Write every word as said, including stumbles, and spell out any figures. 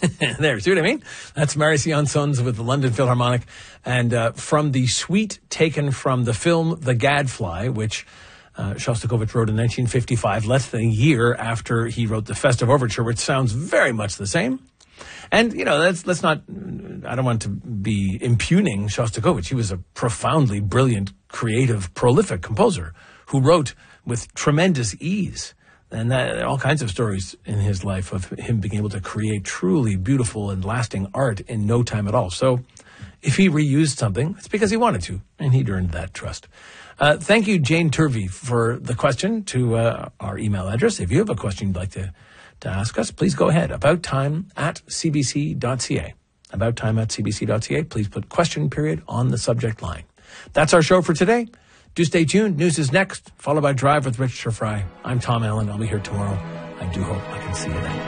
There, see what I mean? That's Marius Sons with the London Philharmonic. And uh, from the suite taken from the film The Gadfly, which uh, Shostakovich wrote in nineteen fifty-five, less than a year after he wrote the Festive Overture, which sounds very much the same. And, you know, let's, let's not, I don't want to be impugning Shostakovich. He was a profoundly brilliant, creative, prolific composer who wrote with tremendous ease. And that, all kinds of stories in his life of him being able to create truly beautiful and lasting art in no time at all. So if he reused something, it's because he wanted to, and he'd earned that trust. Uh, thank you, Jane Turvey, for the question to uh, our email address. If you have a question you'd like to to ask us, please go ahead. About time at c b c dot c a. About time at c b c dot c a. Please put question period on the subject line. That's our show for today. Do stay tuned. News is next, followed by Drive with Richard Fry. I'm Tom Allen. I'll be here tomorrow. I do hope I can see you then.